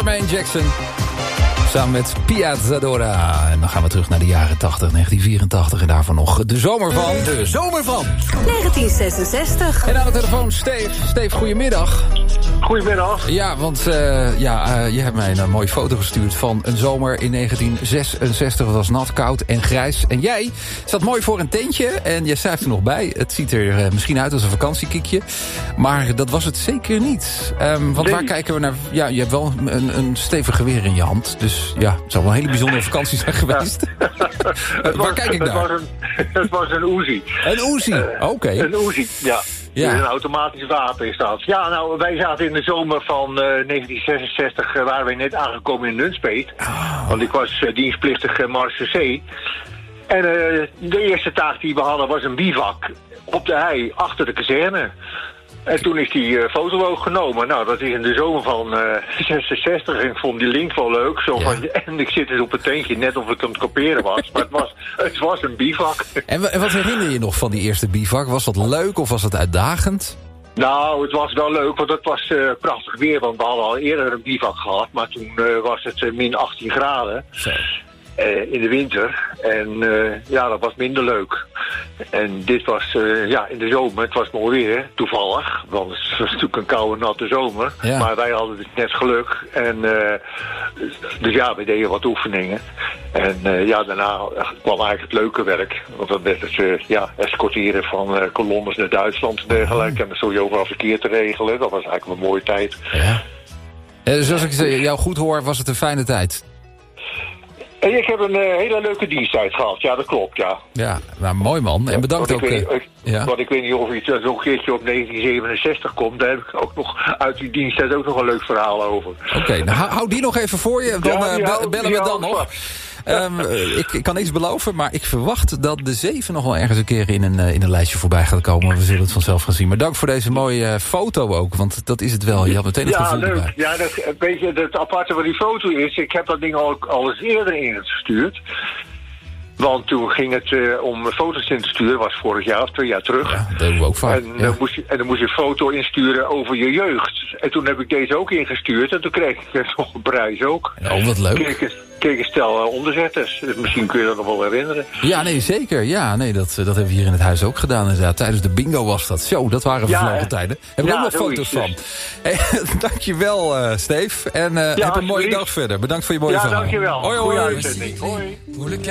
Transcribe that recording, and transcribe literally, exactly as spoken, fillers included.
Jermaine Jackson. Samen met Pia Zadora. En dan gaan we terug naar de jaren tachtig, negentien vierentachtig. En daarvoor nog de zomer van... De zomer van... negentien zesenzestig. En aan de telefoon Steve. Steve, goedemiddag. Goedemiddag. Ja, want uh, ja, uh, je hebt mij een mooie foto gestuurd van een zomer in negentien zesenzestig. Het was nat, koud en grijs. En jij zat mooi voor een tentje en je schrijft er nog bij. Het ziet er uh, misschien uit als een vakantiekiekje. Maar dat was het zeker niet. Um, want nee. Waar kijken we naar... Ja, je hebt wel een, een stevig geweer in je hand. Dus ja, het zou wel een hele bijzondere vakantie zijn geweest. Ja. uh, waar kijk ik naar? Het was een, het was een Uzi. Een Uzi, uh, oké. Okay. Een Uzi, ja. Ja. Een automatisch wapen is dat. Ja, nou, wij zaten in de zomer van uh, negentien zesenzestig, uh, waren wij net aangekomen in Nunspeet. Oh. Want ik was uh, dienstplichtig uh, marechaussee. En uh, de eerste taak die we hadden was een bivak op de hei achter de kazerne. En toen is die uh, foto ook genomen. Nou, dat is in de zomer van uh, zesenzestig. En ik vond die link wel leuk. Zo ja. van, en ik zit dus op het tentje, net of ik aan het kopiëren was. Maar het was, het was een bivak. En, en wat herinner je nog van die eerste bivak? Was dat leuk of was dat uitdagend? Nou, het was wel leuk, want het was uh, prachtig weer. Want we hadden al eerder een bivak gehad. Maar toen uh, was het uh, min achttien graden. Zo. Uh, in de winter. En uh, ja, dat was minder leuk. En dit was uh, ja, in de zomer. Het was mooi weer, toevallig. Want het was natuurlijk een koude, natte zomer. Ja. Maar wij hadden dus net geluk. En uh, dus ja, we deden wat oefeningen. En uh, ja, daarna kwam eigenlijk het leuke werk. Want dan werd het uh, ja, escorteren van uh, kolonnes naar Duitsland en dergelijke. Mm. En dan stond je overal verkeer te regelen. Dat was eigenlijk een mooie tijd. Ja. Ja, dus als ik jou goed hoor, was het een fijne tijd. En ik heb een uh, hele leuke diensttijd gehad. Ja, dat klopt, ja. Ja, nou, mooi man. En bedankt want ook. Ik weet, uh, ik, ja. Want ik weet niet of je zo'n keertje op negentien zevenenzestig komt. Daar heb ik ook nog uit die diensttijd ook nog een leuk verhaal over. Oké, okay, nou hou die nog even voor je. Dan ja, uh, be- bellen we dan nog. Um, ik, ik kan niets beloven, maar ik verwacht dat de zeven nog wel ergens een keer in een, uh, in een lijstje voorbij gaat komen. We zullen het vanzelf gaan zien. Maar dank voor deze mooie uh, foto ook, want dat is het wel. Je had meteen het ja, gevoel leuk. erbij. Ja, dat, weet je, het aparte van die foto is, ik heb dat ding al, al eens eerder ingestuurd. Want toen ging het uh, om foto's in te sturen, was vorig jaar of twee jaar terug. Ja, dat doen we ook vaak. En, ja. dan moest je, en dan moest je een foto insturen over je jeugd. En toen heb ik deze ook ingestuurd en toen kreeg ik nog een prijs ook. Oh, wat leuk. Kreeg, kreeg een stel uh, onderzetters. Dus misschien kun je dat nog wel herinneren. Ja, nee, zeker. Ja, nee, dat, dat hebben we hier in het huis ook gedaan. Inderdaad. Tijdens de bingo was dat. Zo, dat waren vervlogen ja, tijden. Heb ik ja, ook nog foto's van. Dus. Hey, dankjewel, uh, Steve. En uh, ja, heb een mooie dag verder. Bedankt voor je mooie ja, verhaal. Ja, dankjewel. Hoi, hoi. Hoi. Hoi.